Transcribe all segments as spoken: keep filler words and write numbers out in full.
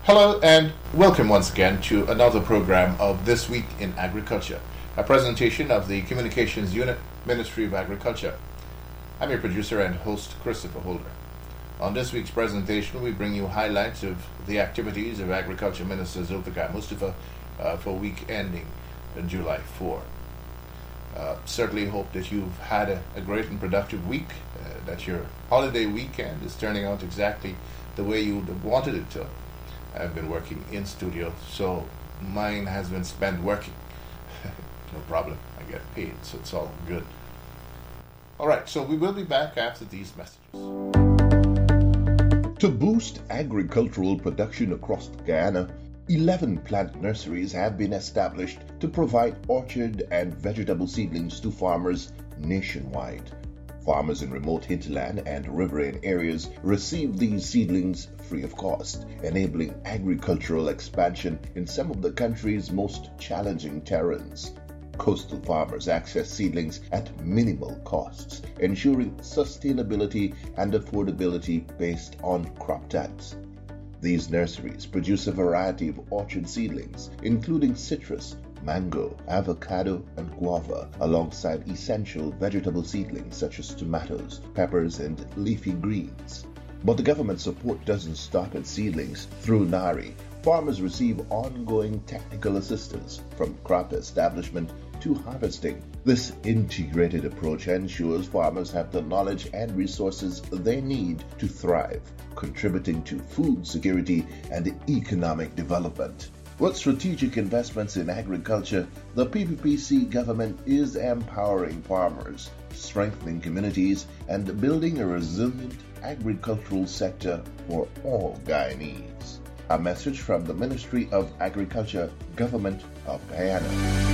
Hello and welcome once again to another program of This Week in Agriculture, a presentation of the Communications Unit, Ministry of Agriculture. I'm your producer and host, Christopher Holder. On this week's presentation, we bring you highlights of the activities of Agriculture Minister Zulfikar Mustafa uh, for week ending on July fourth. Uh, certainly hope that you've had a, a great and productive week, uh, that your holiday weekend is turning out exactly the way you would have wanted it to. I've been working in studio, so mine has been spent working. No problem, I get paid, so it's all good. Alright, so we will be back after these messages. To boost agricultural production across Guyana, eleven plant nurseries have been established to provide orchard and vegetable seedlings to farmers nationwide. Farmers in remote hinterland and riverine areas receive these seedlings free of cost, enabling agricultural expansion in some of the country's most challenging terrains. Coastal farmers access seedlings at minimal costs, ensuring sustainability and affordability based on crop types. These nurseries produce a variety of orchard seedlings, including citrus, mango, avocado, and guava, alongside essential vegetable seedlings such as tomatoes, peppers, and leafy greens. But the government support doesn't stop at seedlings. Through NARI, farmers receive ongoing technical assistance from crop establishment to harvesting. This integrated approach ensures farmers have the knowledge and resources they need to thrive, contributing to food security and economic development. With strategic investments in agriculture, the P P P C government is empowering farmers, strengthening communities, and building a resilient agricultural sector for all Guyanese. A message from the Ministry of Agriculture, Government of Guyana.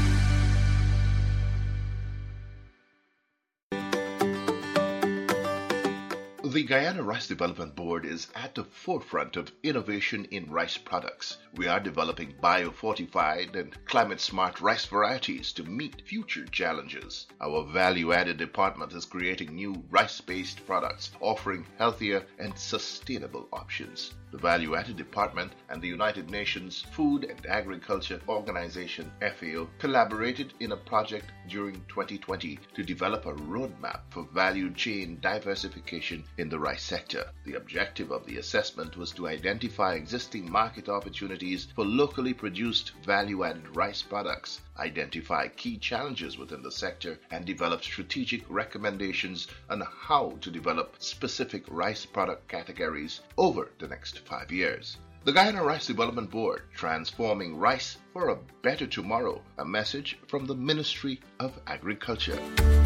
The Guyana Rice Development Board is at the forefront of innovation in rice products. We are developing biofortified and climate-smart rice varieties to meet future challenges. Our value-added department is creating new rice-based products, offering healthier and sustainable options. The Value-Added Department and the United Nations Food and Agriculture Organization, F A O, collaborated in a project during twenty twenty to develop a roadmap for value chain diversification in the rice sector. The objective of the assessment was to identify existing market opportunities for locally produced value-added rice products, identify key challenges within the sector, and develop strategic recommendations on how to develop specific rice product categories over the next five years. The Guyana Rice Development Board, transforming rice for a better tomorrow, a message from the Ministry of Agriculture.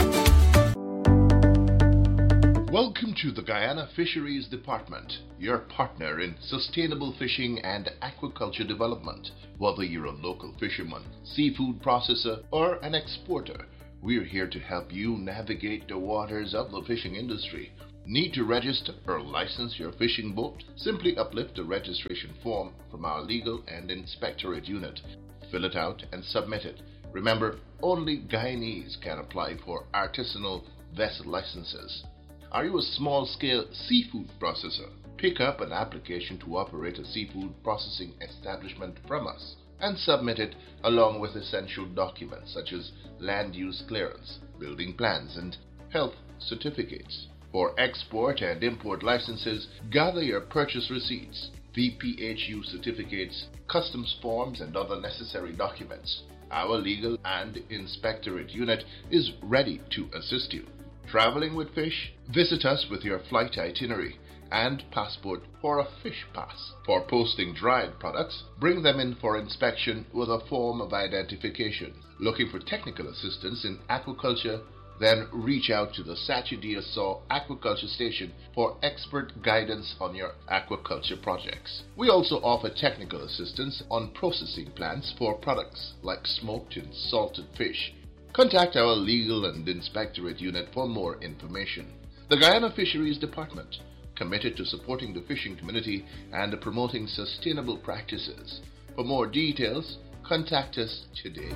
Welcome to the Guyana Fisheries Department, your partner in sustainable fishing and aquaculture development. Whether you're a local fisherman, seafood processor, or an exporter, we're here to help you navigate the waters of the fishing industry. Need to register or license your fishing boat? Simply uplift the registration form from our legal and inspectorate unit. Fill it out and submit it. Remember, only Guyanese can apply for artisanal vessel licenses. Are you a small-scale seafood processor? Pick up an application to operate a seafood processing establishment from us and submit it along with essential documents such as land use clearance, building plans, and health certificates. For export and import licenses, gather your purchase receipts, V P H U certificates, customs forms, and other necessary documents. Our legal and inspectorate unit is ready to assist you. Traveling with fish? Visit us with your flight itinerary and passport for a fish pass. For posting dried products, bring them in for inspection with a form of identification. Looking for technical assistance in aquaculture? Then reach out to the Sachi-Dia-Saw Aquaculture Station for expert guidance on your aquaculture projects. We also offer technical assistance on processing plants for products like smoked and salted fish. Contact our legal and inspectorate unit for more information. The Guyana Fisheries Department, committed to supporting the fishing community and promoting sustainable practices. For more details, contact us today.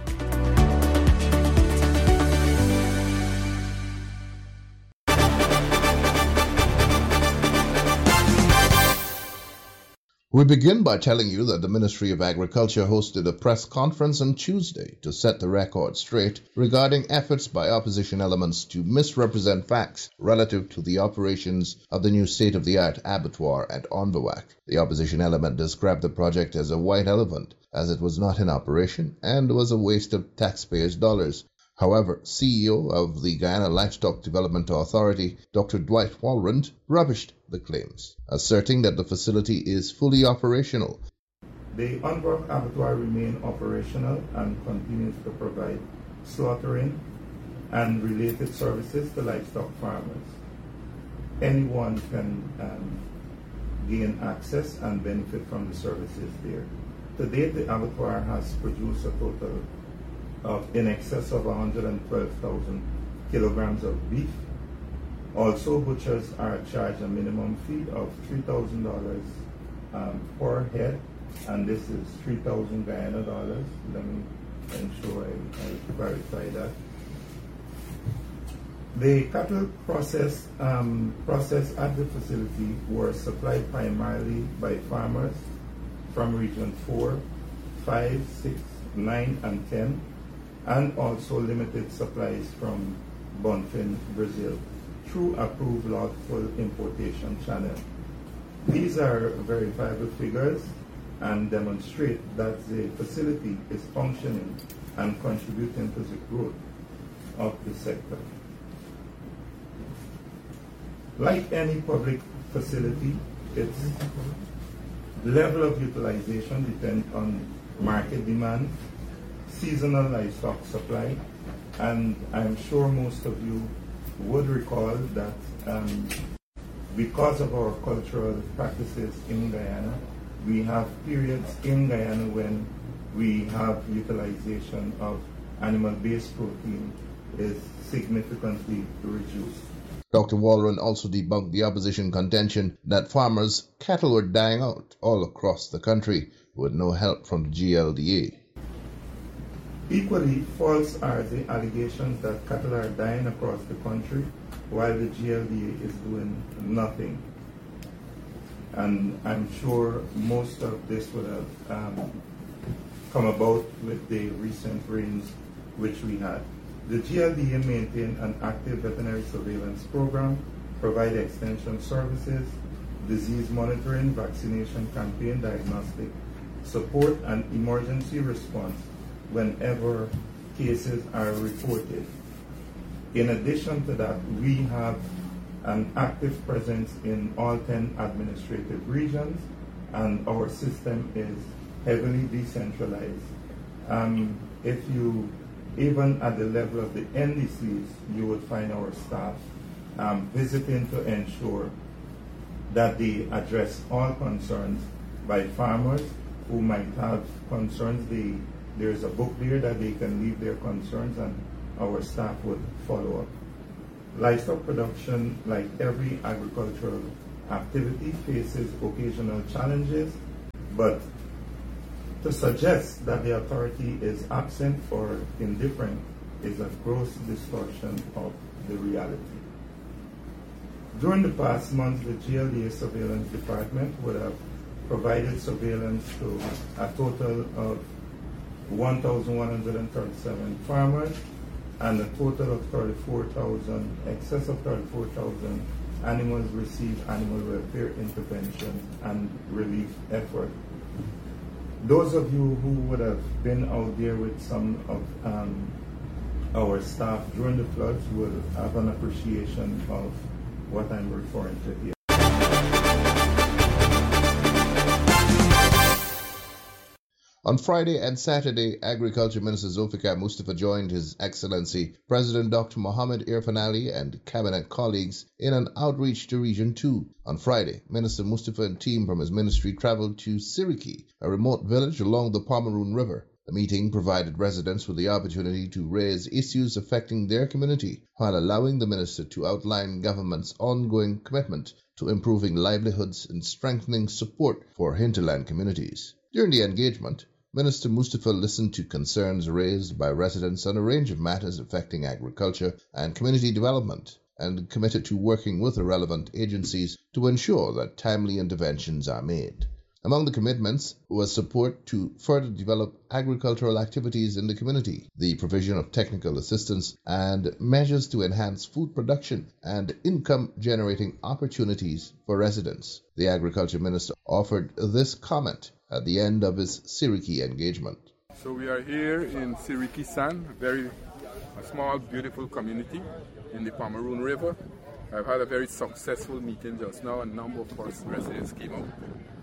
We begin by telling you that the Ministry of Agriculture hosted a press conference on Tuesday to set the record straight regarding efforts by opposition elements to misrepresent facts relative to the operations of the new state-of-the-art abattoir at Onvawak. The opposition element described the project as a white elephant, as it was not in operation and was a waste of taxpayers' dollars. However, C E O of the Guyana Livestock Development Authority, Doctor Dwight Walrond, rubbished the claims, asserting that the facility is fully operational. The Onvawak abattoir remains operational and continues to provide slaughtering and related services to livestock farmers. Anyone can um, gain access and benefit from the services there. To date, the abattoir has produced a total of in excess of one hundred twelve thousand kilograms of beef. Also, butchers are charged a minimum fee of three thousand dollars um, per head, and this is three thousand Guyana dollars. Let me ensure I, I clarify that. The cattle process, um, processed at the facility were supplied primarily by farmers from Region four, five, six, nine, and ten, and also limited supplies from Bonfim, Brazil, through approved lawful importation channel. These are verifiable figures and demonstrate that the facility is functioning and contributing to the growth of the sector. Like any public facility, its level of utilization depends on market demand, seasonal livestock supply, and I'm sure most of you would recall that um, because of our cultural practices in Guyana, we have periods in Guyana when we have utilization of animal-based protein is significantly reduced. Doctor Walrond also debunked the opposition contention that farmers' cattle were dying out all across the country with no help from the G L D A. Equally false are the allegations that cattle are dying across the country while the G L D A is doing nothing. And I'm sure most of this would have um, come about with the recent rains which we had. The G L D A maintained an active veterinary surveillance program, provide extension services, disease monitoring, vaccination campaign, diagnostic support, and emergency response whenever cases are reported. In addition to that, we have an active presence in all ten administrative regions, and our system is heavily decentralized. Um, if you, even at the level of the N D Cs, you would find our staff um, visiting to ensure that they address all concerns by farmers who might have concerns. They, there's a book there that they can leave their concerns and our staff would follow up. Livestock production, like every agricultural activity, faces occasional challenges, but to suggest that the authority is absent or indifferent is a gross distortion of the reality. During the past months, the G L D A Surveillance Department would have provided surveillance to a total of one thousand one hundred thirty-seven farmers and a total of thirty-four thousand, excess of thirty-four thousand animals received animal welfare intervention and relief effort. Those of you who would have been out there with some of um, our staff during the floods will have an appreciation of what I'm referring to here. On Friday and Saturday, Agriculture Minister Zulfikar Mustafa joined His Excellency President Doctor Mohammed Irfan Ali and cabinet colleagues in an outreach to Region two. On Friday, Minister Mustafa and team from his ministry traveled to Siriki, a remote village along the Pomeroon River. The meeting provided residents with the opportunity to raise issues affecting their community, while allowing the minister to outline government's ongoing commitment to improving livelihoods and strengthening support for hinterland communities. During the engagement, Minister Mustafa listened to concerns raised by residents on a range of matters affecting agriculture and community development, and committed to working with the relevant agencies to ensure that timely interventions are made. Among the commitments was support to further develop agricultural activities in the community, the provision of technical assistance, and measures to enhance food production and income-generating opportunities for residents. The Agriculture Minister offered this comment at the end of his Siriki engagement. So we are here in Siriki San, a very a small, beautiful community in the Pomeroon River. I've had a very successful meeting just now. A number of first residents came out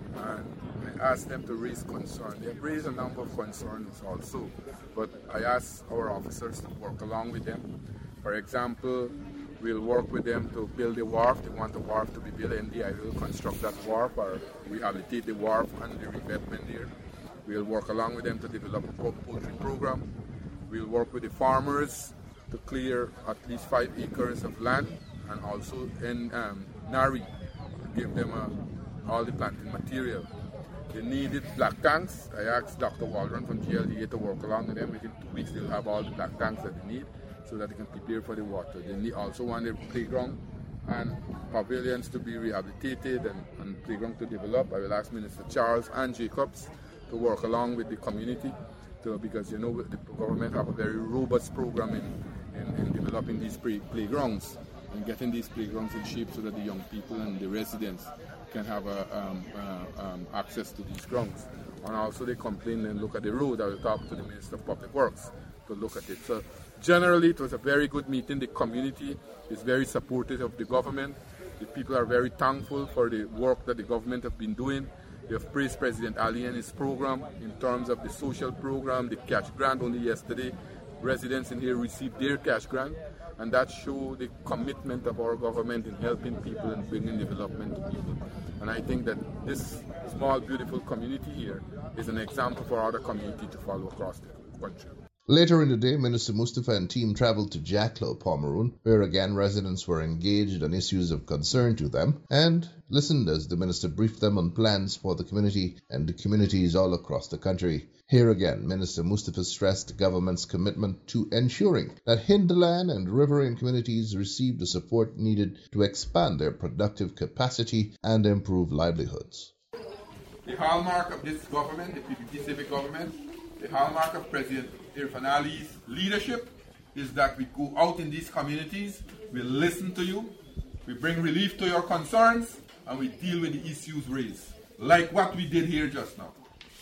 and I asked them to raise concerns. They have raised a number of concerns also, but I asked our officers to work along with them. For example, we'll work with them to build a wharf. They want the wharf to be built in the I will construct that wharf or rehabilitate the wharf and the revetment there. We'll work along with them to develop a poultry program. We'll work with the farmers to clear at least five acres of land, and also in um, Nari, give them uh, all the planting material. They needed black tanks. I asked Doctor Waldron from G L D A to work along with them. Within two weeks they'll have all the black tanks that they need so that they can prepare for the water. They need also want their playground and pavilions to be rehabilitated and, and playground to develop. I will ask Minister Charles and Jacobs to work along with the community to, because you know the government have a very robust program in, in, in developing these play, playgrounds and getting these playgrounds in shape so that the young people and the residents can have a, um, uh, um, access to these grounds. And also they complain and look at the road. I will talk to the Minister of Public Works to look at it. So generally it was a very good meeting. The community is very supportive of the government. The people are very thankful for the work that the government have been doing. They have praised President Ali and his program in terms of the social program, the cash grant. Only yesterday, residents in here received their cash grant, and that shows the commitment of our government in helping people and bringing development to people. And I think that this small, beautiful community here is an example for other communities to follow across the country. Later in the day, Minister Mustafa and team travelled to Jacklow, Pomeroon, where again residents were engaged on issues of concern to them and listened as the minister briefed them on plans for the community and the communities all across the country. Here again, Minister Mustafa stressed the government's commitment to ensuring that hinterland and riverine communities receive the support needed to expand their productive capacity and improve livelihoods. The hallmark of this government, the P P P civic government, the hallmark of President Irfan Ali's leadership is that we go out in these communities, we listen to you, we bring relief to your concerns, and we deal with the issues raised, like what we did here just now.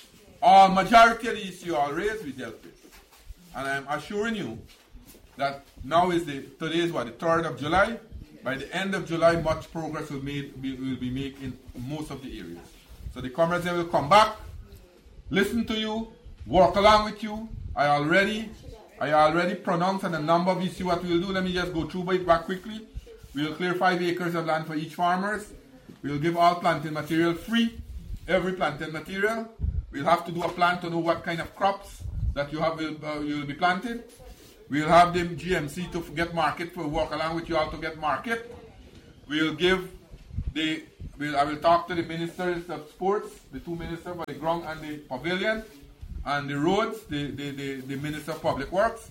All majority of the issues all raised, we dealt with. And I'm assuring you that now is the, today is what, the third of July? By the end of July, much progress will, made, will be made in most of the areas. So the comrades will come back, listen to you, work along with you. I already, I already pronounced on a number of issues what we'll do. Let me just go through it back quickly. We'll clear five acres of land for each farmers. We'll give all planting material free, every planting material. We'll have to do a plan to know what kind of crops that you have will uh, you'll be planted. We'll have the G M C to get market for work along with you all to get market. We'll give the we'll, I will talk to the ministers of sports, the two ministers for the ground and the pavilion. And the roads, the, the, the, the Minister of Public Works.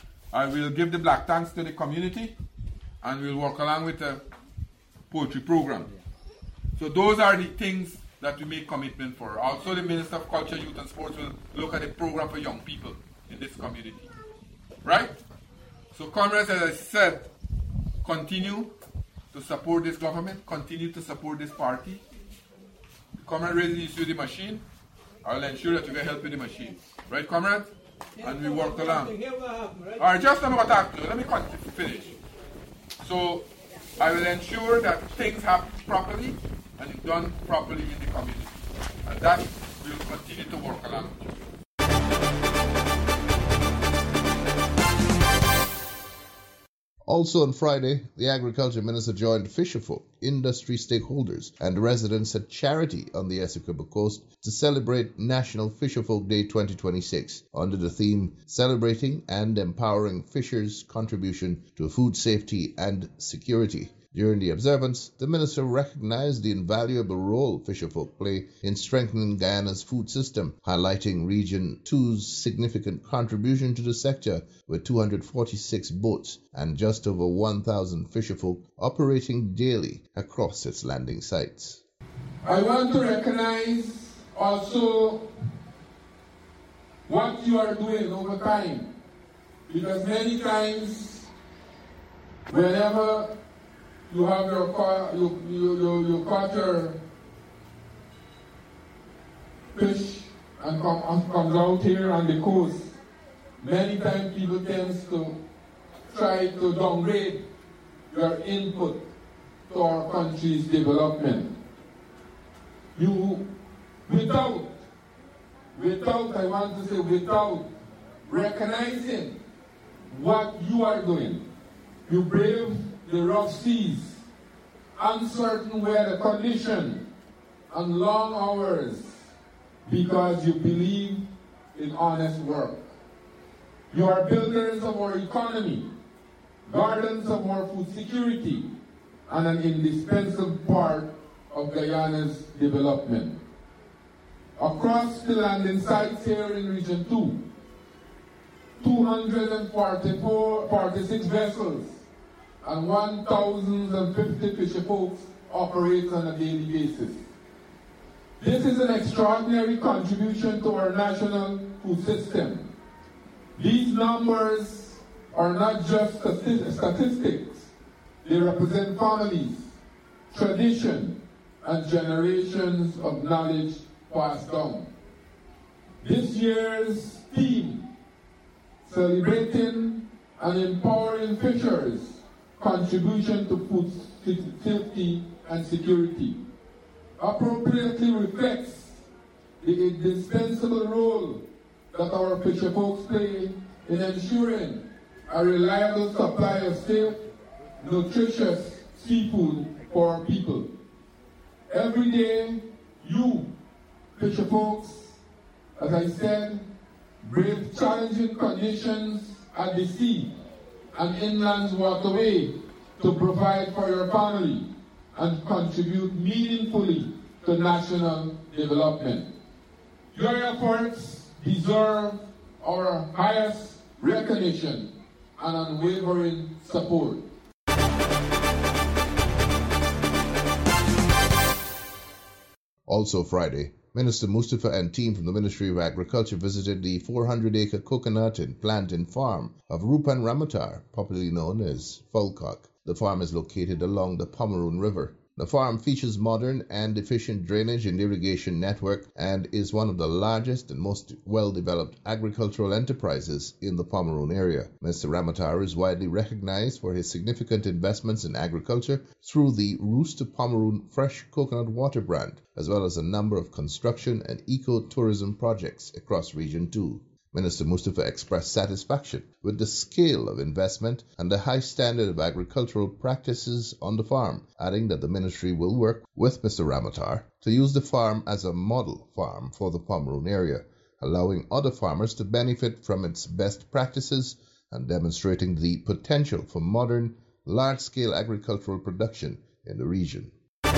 I will give the black tanks to the community, and we'll work along with the poultry program. So those are the things that we make commitment for. Also, the Minister of Culture, Youth and Sports will look at the program for young people in this community. Right? So, comrades, as I said, continue to support this government, continue to support this party. The comrade raising the issue of the machine. I will ensure that you get help with the machine. Right, comrade? And we work along. All right, just let me talk to you. Let me finish. So, I will ensure that things happen properly and done properly in the community. And that we will continue to work along with you. Also on Friday, the Agriculture Minister joined fisherfolk, industry stakeholders, and residents at Charity on the Essequibo Coast to celebrate National Fisherfolk Day twenty twenty-six under the theme Celebrating and Empowering Fishers' Contribution to Food Safety and Security. During the observance, the minister recognized the invaluable role fisherfolk play in strengthening Guyana's food system, highlighting Region two's significant contribution to the sector with two hundred forty-six boats and just over one thousand fisherfolk operating daily across its landing sites. I want to recognize also what you are doing over time. Because many times, whenever you have your car, you, you, you, you caught your fish and come, and comes out here on the coast, many times people tend to try to downgrade your input to our country's development. You, without, without, I want to say without recognizing what you are doing, you brave the rough seas, uncertain weather conditions, and long hours because you believe in honest work. You are builders of our economy, guardians of our food security, and an indispensable part of Guyana's development. Across the landing sites here in Region two, two hundred forty-four, forty-six vessels and one thousand fifty fisher folks operate on a daily basis. This is an extraordinary contribution to our national food system. These numbers are not just statistics. They represent families, tradition, and generations of knowledge passed down. This year's theme, Celebrating and Empowering Fishers' Contribution to Food Safety and Security, appropriately reflects the indispensable role that our fisher folks play in ensuring a reliable supply of safe, nutritious seafood for our people. Every day, you, fisher folks, as I said, brave challenging conditions at the sea and inland waterway to provide for your family and contribute meaningfully to national development. Your efforts deserve our highest recognition and unwavering support. Also Friday, Minister Mustafa and team from the Ministry of Agriculture visited the four hundred acre coconut and plantain farm of Rupan Ramatar, popularly known as Fulcock. The farm is located along the Pomeroon River. The farm features modern and efficient drainage and irrigation network and is one of the largest and most well-developed agricultural enterprises in the Pomeroon area. Mister Ramatar is widely recognized for his significant investments in agriculture through the Rooster Pomeroon Fresh Coconut Water brand, as well as a number of construction and eco-tourism projects across Region two. Minister Mustafa expressed satisfaction with the scale of investment and the high standard of agricultural practices on the farm, adding that the ministry will work with Mister Ramatar to use the farm as a model farm for the Pomeroon area, allowing other farmers to benefit from its best practices and demonstrating the potential for modern, large-scale agricultural production in the region.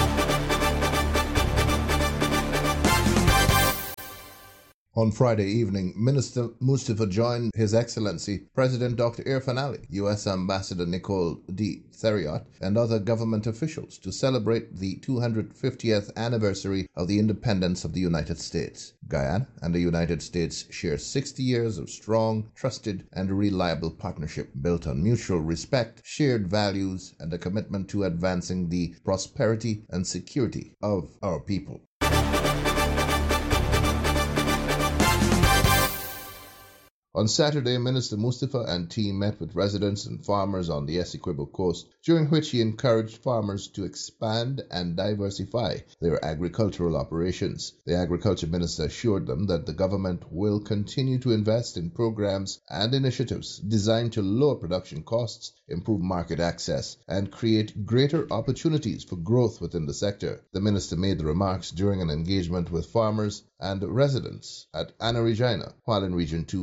On Friday evening, Minister Mustafa joined His Excellency President Doctor Irfan Ali, U S Ambassador Nicole D. Theriot, and other government officials to celebrate the two hundred fiftieth anniversary of the independence of the United States. Guyana and the United States share sixty years of strong, trusted, and reliable partnership built on mutual respect, shared values, and a commitment to advancing the prosperity and security of our people. On Saturday, Minister Mustafa and team met with residents and farmers on the Essequibo coast, during which he encouraged farmers to expand and diversify their agricultural operations. The Agriculture Minister assured them that the government will continue to invest in programs and initiatives designed to lower production costs, improve market access, and create greater opportunities for growth within the sector. The minister made the remarks during an engagement with farmers and residents at Anna Regina, while in Region two for the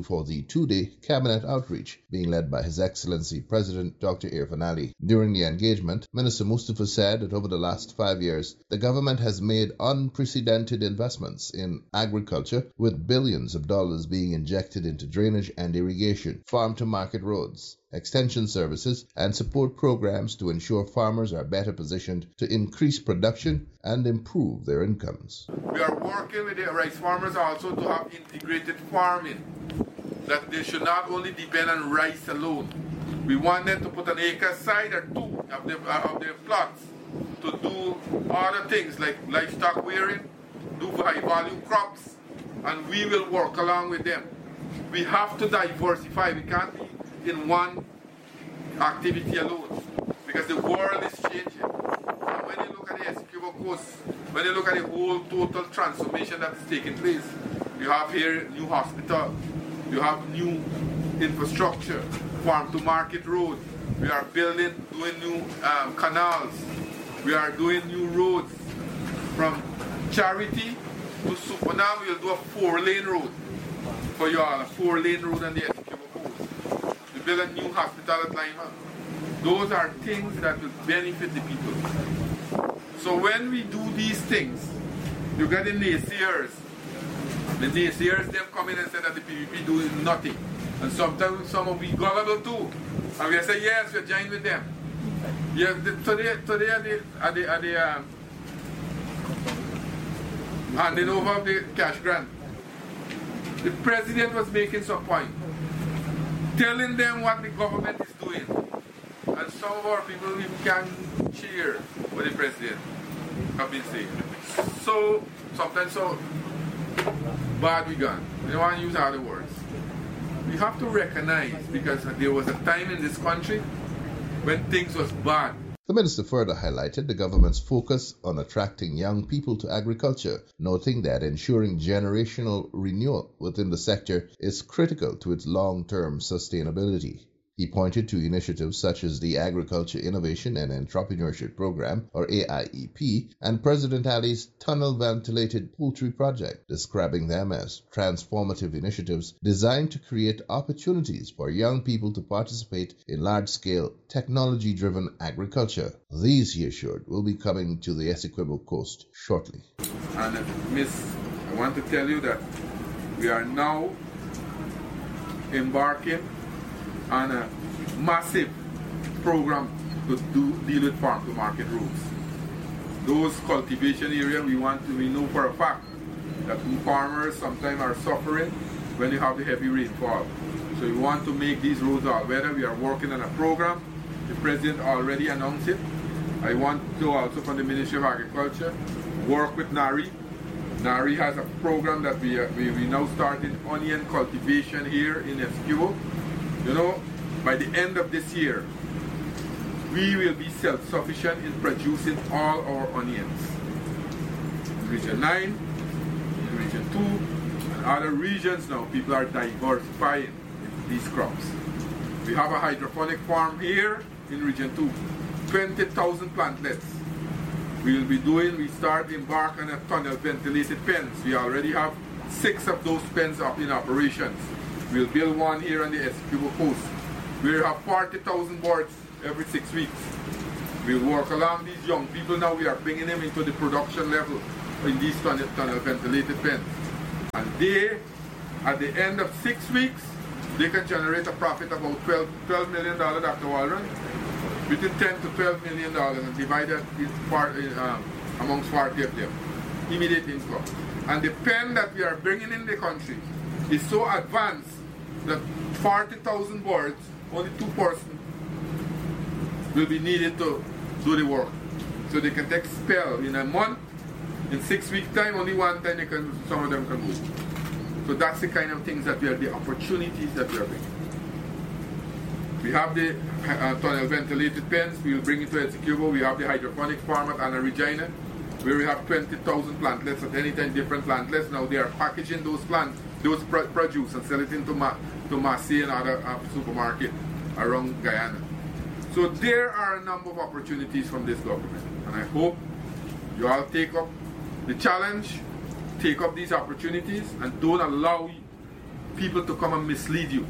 two-day cabinet outreach being led by His Excellency President Doctor Irfaan Ali. During the engagement, Minister Mustafa said that over the last five years, the government has made unprecedented investments in agriculture, with billions of dollars being injected into drainage and irrigation, farm-to-market roads, extension services, and support programs to ensure farmers are better positioned to increase production and improve their incomes. We are working with the rice farmers also to have integrated farming, that they should not only depend on rice alone. We want them to put an acre aside or two of their, of their plots to do other things like livestock rearing, do high value crops, and we will work along with them. We have to diversify. We can't be in one activity alone, because the world is changing. And when you look at the Essequibo Coast, when you look at the whole total transformation that is taking place, you have here new hospital, you have new infrastructure, farm to market road, we are building, doing new um, canals, we are doing new roads from Charity to Super. Now we will do a four lane road for you all, a four lane road on the Essequibo Coast. We build a new hospital at Lima. Those are things that will benefit the people. So when we do these things, you get the naysayers. The naysayers, them come in and say that the P V P doing nothing. And sometimes some of we gullible too. And we say, yes, we're joining with them. Yes, the, today, today at the, at the, at the um, handing over of the cash grant, the president was making some point, telling them what the government is doing. And some of our people even can cheer what the president have been saying. So, sometimes so bad we gone. We don't want to use other words. We have to recognize, because there was a time in this country when things was bad. The minister further highlighted the government's focus on attracting young people to agriculture, noting that ensuring generational renewal within the sector is critical to its long-term sustainability. He pointed to initiatives such as the Agriculture Innovation and Entrepreneurship Program, or A I E P, and President Ali's Tunnel Ventilated Poultry Project, describing them as transformative initiatives designed to create opportunities for young people to participate in large-scale, technology-driven agriculture. These, he assured, will be coming to the Essequibo Coast shortly. And uh, Miss, I want to tell you that we are now embarking on a massive program to do deal with farm to market roads. Those cultivation areas, we want to, we know for a fact that farmers sometimes are suffering when you have the heavy rainfall. So we want to make these roads all better. We are working on a program. The president already announced it. I want to also, from the Ministry of Agriculture, work with NARI. NARI has a program that we, uh, we, we now started onion cultivation here in Essequibo. You know, by the end of this year, we will be self-sufficient in producing all our onions. In Region nine, in Region two, and other regions now, people are diversifying these crops. We have a hydroponic farm here in Region two, twenty thousand plantlets. We will be doing, we start embark on a tunnel ventilated pens. We already have six of those pens up in operations. We'll build one here on the Essequibo Coast. We'll have forty thousand birds every six weeks. We'll work along these young people now. We are bringing them into the production level in these tunnel, tunnel ventilated pens. And they, at the end of six weeks, they can generate a profit of about twelve million dollars, Doctor Waldron, between ten to twelve million dollars, and divide that in part, uh, amongst forty of them. Immediate income. And the pen that we are bringing in the country is so advanced that forty thousand birds, only two persons will be needed to do the work. So they can take spell in a month, in six weeks time, only one time they can, some of them can move. So that's the kind of things that we are, the opportunities that we are bringing. We have the uh, tunnel ventilated pens, we will bring it to Essequibo. We have the hydroponic farm at Anna Regina, where we have twenty thousand plantlets at any time, different plantlets. Now they are packaging those plants, those pro produce, and sell it into Ma to Massey and other uh, supermarket around Guyana. So there are a number of opportunities from this government, and I hope you all take up the challenge, take up these opportunities, and don't allow people to come and mislead you.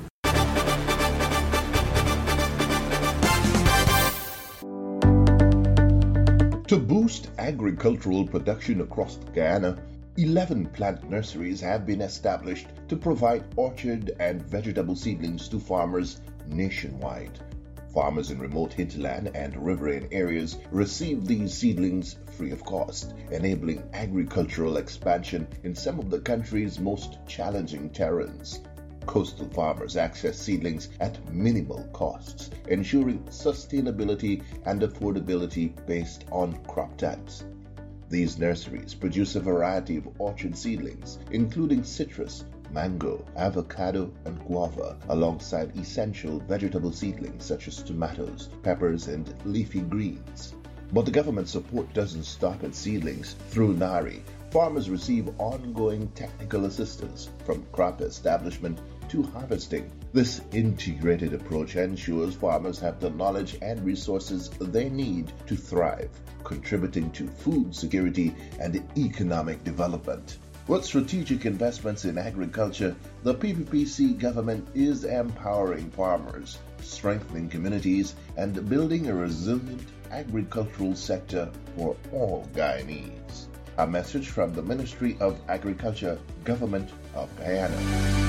To boost agricultural production across Guyana, eleven plant nurseries have been established to provide orchard and vegetable seedlings to farmers nationwide. Farmers in remote hinterland and riverine areas receive these seedlings free of cost, enabling agricultural expansion in some of the country's most challenging terrains. Coastal farmers access seedlings at minimal costs, ensuring sustainability and affordability based on crop types. These nurseries produce a variety of orchard seedlings, including citrus, mango, avocado, and guava, alongside essential vegetable seedlings such as tomatoes, peppers, and leafy greens. But the government support doesn't stop at seedlings. Through NARI, farmers receive ongoing technical assistance from crop establishment to harvesting. This integrated approach ensures farmers have the knowledge and resources they need to thrive, contributing to food security and economic development. With strategic investments in agriculture, the P P P C government is empowering farmers, strengthening communities, and building a resilient agricultural sector for all Guyanese. A message from the Ministry of Agriculture, Government of Guyana.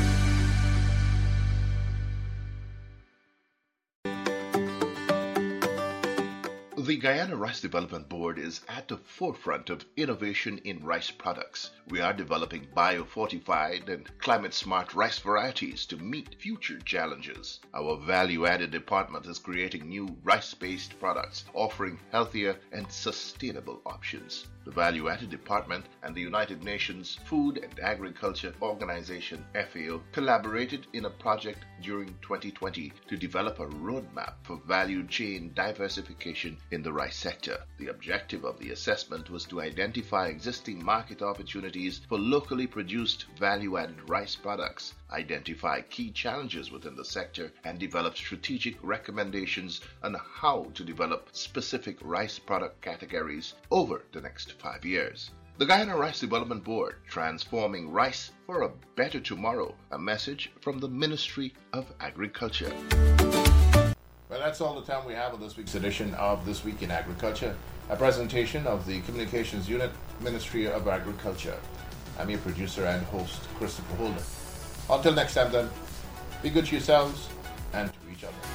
The Guyana Rice Development Board is at the forefront of innovation in rice products. We are developing biofortified and climate-smart rice varieties to meet future challenges. Our value-added department is creating new rice-based products, offering healthier and sustainable options. The Value-Added Department and the United Nations Food and Agriculture Organization, F A O, collaborated in a project during twenty twenty to develop a roadmap for value chain diversification in the rice sector. The objective of the assessment was to identify existing market opportunities for locally produced value-added rice products, identify key challenges within the sector, and develop strategic recommendations on how to develop specific rice product categories over the next five years. The Guyana Rice Development Board, transforming rice for a better tomorrow, a message from the Ministry of Agriculture. Well, that's all the time we have on this week's edition of This Week in Agriculture, a presentation of the Communications Unit, Ministry of Agriculture. I'm your producer and host, Christopher Holden. Until next time then, be good to yourselves and to each other.